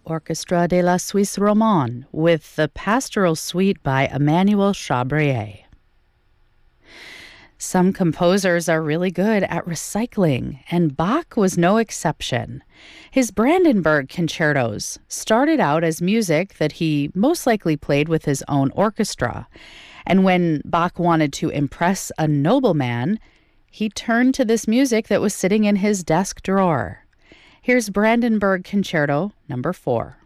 Orchestra de la Suisse Romande with the Pastoral Suite by Emmanuel Chabrier. Some composers are really good at recycling, and Bach was no exception. His Brandenburg concertos started out as music that he most likely played with his own orchestra. And when Bach wanted to impress a nobleman, he turned to this music that was sitting in his desk drawer. Here's Brandenburg Concerto number 4.